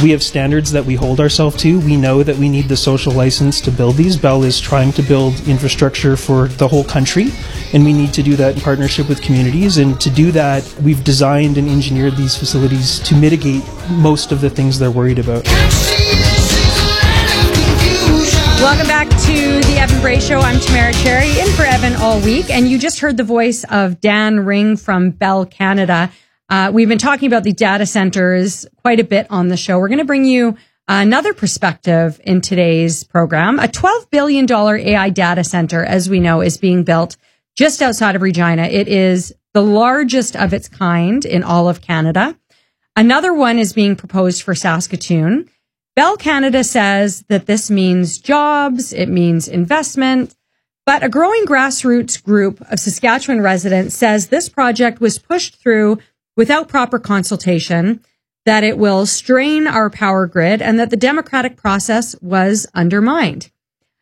We have standards that we hold ourselves to. We know that we need the social license to build these. Bell is trying to build infrastructure for the whole country, and we need to do that in partnership with communities. And to do that, we've designed and engineered these facilities to mitigate most of the things they're worried about. Welcome back to the Evan Bray Show. I'm Tamara Cherry, in for Evan all week. And you just heard the voice of Dan Ring from Bell Canada. We've been talking about the data centers quite a bit on the show. We're going to bring you another perspective in today's program. A $12 billion AI data center, as we know, is being built just outside of Regina. It is the largest of its kind in all of Canada. Another one is being proposed for Saskatoon. Bell Canada says that this means jobs, it means investment, but a growing grassroots group of Saskatchewan residents says this project was pushed through without proper consultation, that it will strain our power grid, and that the democratic process was undermined.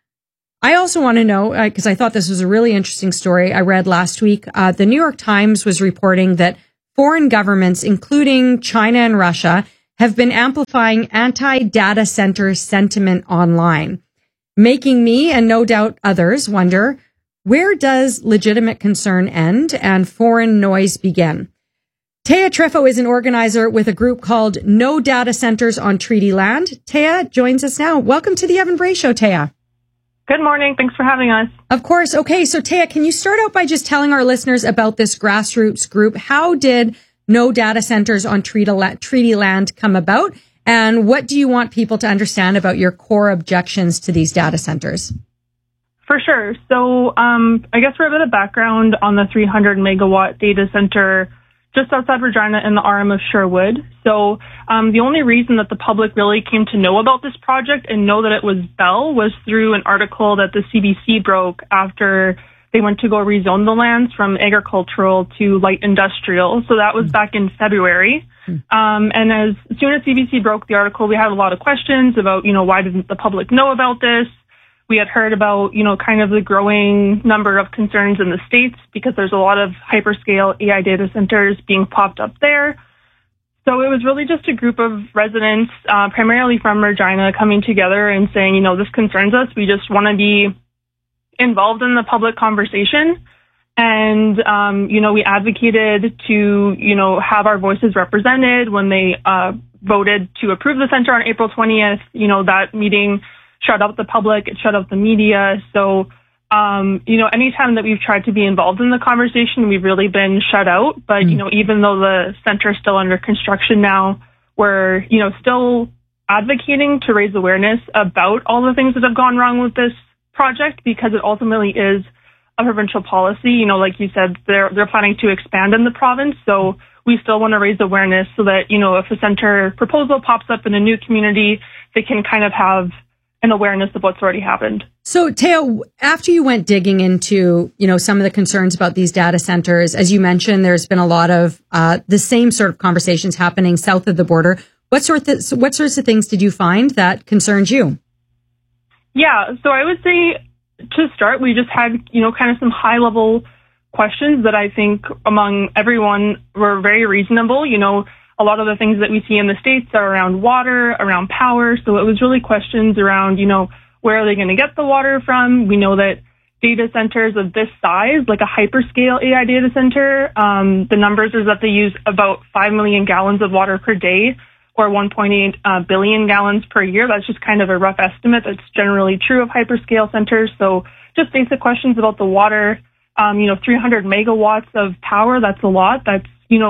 I also want to know, because I thought this was a really interesting story I read last week, the New York Times was reporting that foreign governments, including China and Russia, have been amplifying anti-data center sentiment online, making me, and no doubt others, wonder, where does legitimate concern end and foreign noise begin? Taya Trifo is an organizer with a group called No Data Centers on Treaty Land. Taya joins us now. Welcome to the Evan Bray Show, Taya. Good morning. Thanks for having us. Of course. Okay, so Taya, can you start out by just telling our listeners about this grassroots group? How did No Data Centers on Treaty Land come about? And what do you want people to understand about your core objections to these data centers? For sure. So I guess for a bit of background on the 300 megawatt data center just outside Regina in the RM of Sherwood. So the only reason that the public really came to know about this project and know that it was Bell was through an article that the CBC broke after they went to go rezone the lands from agricultural to light industrial. So that was back in February. And as soon as CBC broke the article, we had a lot of questions about, why didn't the public know about this? We had heard about, kind of the growing number of concerns in the States because there's a lot of hyperscale AI data centers being popped up there. So it was really just a group of residents, primarily from Regina, coming together and saying, this concerns us. We just want to be involved in the public conversation. And, we advocated to, have our voices represented when they voted to approve the center on April 20th. That meeting shut up the public, it shut up the media. So, anytime that we've tried to be involved in the conversation, we've really been shut out. But, even though the center is still under construction now, we're, still advocating to raise awareness about all the things that have gone wrong with this project because it ultimately is a provincial policy. Like you said, they're planning to expand in the province. So we still want to raise awareness so that, if a center proposal pops up in a new community, they can kind of have an awareness of what's already happened. So, Taya, after you went digging into, some of the concerns about these data centers, as you mentioned, there's been a lot of the same sort of conversations happening south of the border. What sorts of things did you find that concerned you? Yeah, so I would say to start, we just had, kind of some high level questions that I think among everyone were very reasonable. A lot of the things that we see in the States are around water, around power. So it was really questions around, where are they going to get the water from? We know that data centers of this size, like a hyperscale AI data center, the numbers is that they use about 5 million gallons of water per day or 1.8 billion gallons per year. That's just kind of a rough estimate. That's generally true of hyperscale centers. So just basic questions about the water, 300 megawatts of power. That's a lot. That's,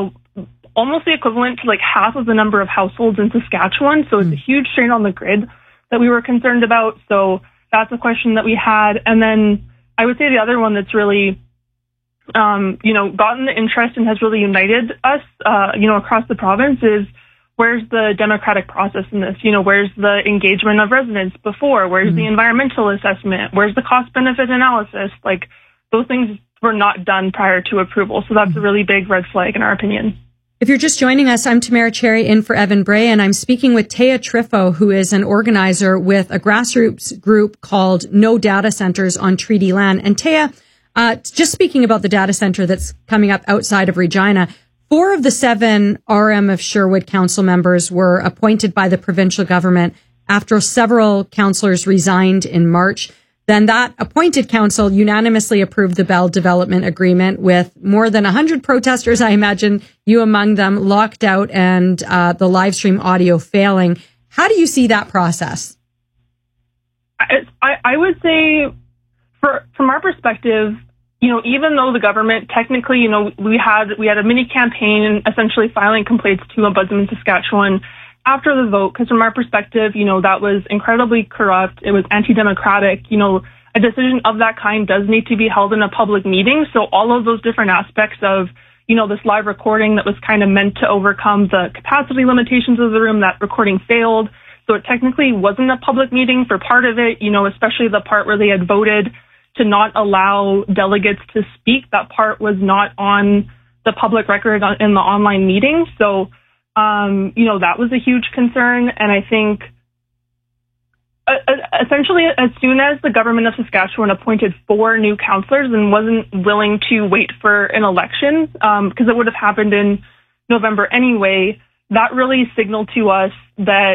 almost the equivalent to like half of the number of households in Saskatchewan. So it's a huge strain on the grid that we were concerned about. So that's a question that we had. And then I would say the other one that's really, gotten the interest and has really united us, across the province is where's the democratic process in this? Where's the engagement of residents before? Where's the environmental assessment? Where's the cost benefit analysis? Like those things were not done prior to approval. So that's a really big red flag in our opinion. If you're just joining us, I'm Tamara Cherry in for Evan Bray, and I'm speaking with Taya Trifo, who is an organizer with a grassroots group called No Data Centers on Treaty Land. And Taya, just speaking about the data center that's coming up outside of Regina, 4 of the 7 RM of Sherwood council members were appointed by the provincial government after several councillors resigned in March. Then that appointed council unanimously approved the Bell Development Agreement with more than 100 protesters, I imagine you among them, locked out and the live stream audio failing. How do you see that process? I would say, from our perspective, even though the government technically, we had a mini campaign essentially filing complaints to Ombudsman Saskatchewan after the vote, because from our perspective, that was incredibly corrupt. It was anti-democratic. A decision of that kind does need to be held in a public meeting. So all of those different aspects of, this live recording that was kind of meant to overcome the capacity limitations of the room, that recording failed. So it technically wasn't a public meeting for part of it, especially the part where they had voted to not allow delegates to speak. That part was not on the public record in the online meeting. So, that was a huge concern. And I think essentially as soon as the government of Saskatchewan appointed 4 new councillors and wasn't willing to wait for an election, because it would have happened in November anyway, that really signaled to us that